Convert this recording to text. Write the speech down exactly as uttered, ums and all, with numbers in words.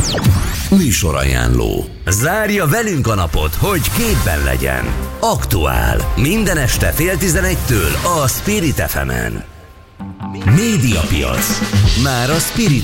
Műsorajánló. Zárja velünk a napot, hogy képben legyen. Aktuál. Minden este fél tizenegytől a Spirit ef emen. Médiapiac. Már a Spirit